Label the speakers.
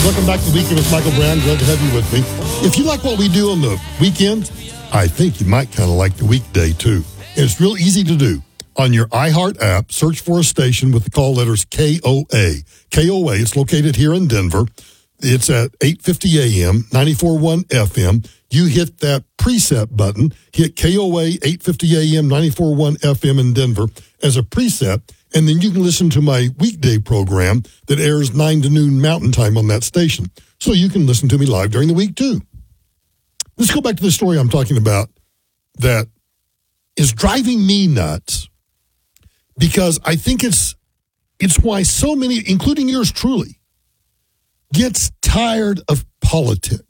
Speaker 1: Welcome back to the Weekend with Michael Brown. Glad to have you with me. If you like what we do on the weekend, I think you might kind of like the weekday too. And it's real easy to do. On your iHeart app, search for a station with the call letters KOA. KOA, it's located here in Denver. It's at 8:50 a.m., 94.1 FM. You hit that preset button, hit KOA 8:50 a.m., 94.1 FM in Denver as a preset, and then you can listen to my weekday program that airs 9 to noon Mountain Time on that station. So you can listen to me live during the week too. Let's go back to the story I'm talking about that is driving me nuts because I think it's why so many, including yours truly, gets tired of politics.